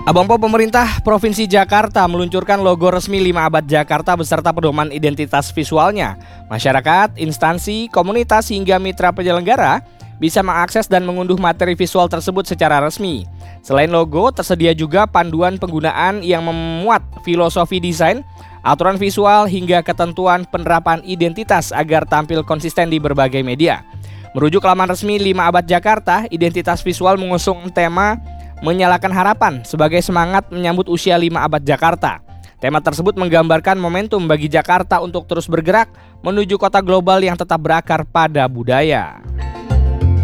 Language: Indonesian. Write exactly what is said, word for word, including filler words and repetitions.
Abang Po, pemerintah Provinsi Jakarta meluncurkan logo resmi lima Abad Jakarta beserta pedoman identitas visualnya. Masyarakat, instansi, komunitas hingga mitra penyelenggara bisa mengakses dan mengunduh materi visual tersebut secara resmi. Selain logo, tersedia juga panduan penggunaan yang memuat filosofi desain, aturan visual hingga ketentuan penerapan identitas agar tampil konsisten di berbagai media. Merujuk laman resmi lima Abad Jakarta, identitas visual mengusung tema Menyalakan Harapan sebagai semangat menyambut usia lima Abad Jakarta. Tema tersebut menggambarkan momentum bagi Jakarta untuk terus bergerak menuju kota global yang tetap berakar pada budaya.